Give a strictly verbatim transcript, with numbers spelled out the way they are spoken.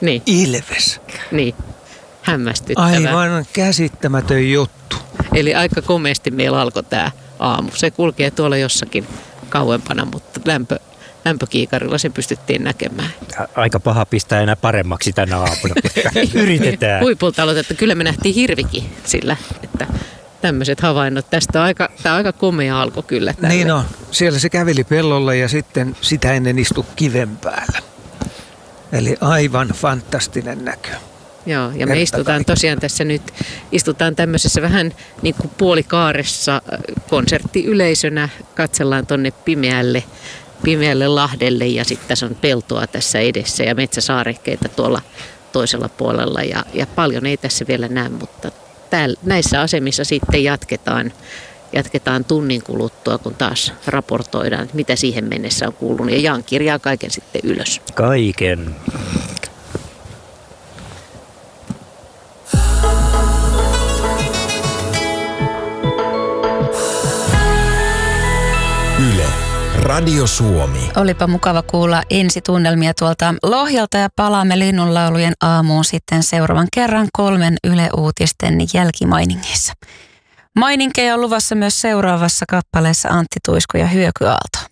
Niin. Ilves. Niin, hämmästyttävää. Aivan käsittämätön juttu. Eli aika komeasti meillä alkoi tämä aamu. Se kulkee tuolla jossakin kauempana, mutta lämpö, lämpökiikarilla se pystyttiin näkemään. Aika paha pistää enää paremmaksi tänä aamuna. Yritetään. Huipulta aloitettu. Kyllä me nähtiin hirvikin sillä, että tämmöiset havainnot. Tästä on aika, tämä on aika komea alku kyllä. Tälle. Niin on. Siellä se käveli pellolla ja sitten sitä ennen istui kiven päällä. Eli aivan fantastinen näkö. Joo, ja me istutaan tosiaan tässä nyt, istutaan tämmöisessä vähän niin kuin puolikaaressa konserttiyleisönä, katsellaan tonne pimeälle, pimeälle lahdelle ja sitten tässä on peltoa tässä edessä ja metsäsaarekkeita tuolla toisella puolella ja, ja paljon ei tässä vielä näe, mutta täällä, näissä asemissa sitten jatketaan, jatketaan tunnin kuluttua, kun taas raportoidaan, mitä siihen mennessä on kuulunut ja Jan kirjaa kaiken sitten ylös. Kaiken. Yle, Radio Suomi. Olipa mukava kuulla ensitunnelmia tuolta Lohjalta ja palaamme linnunlaulujen aamuun sitten seuraavan kerran kolmen Yle Uutisten jälkimainingeissa. Maininkeja on luvassa myös seuraavassa kappaleessa Antti Tuisku ja Hyökyaalto.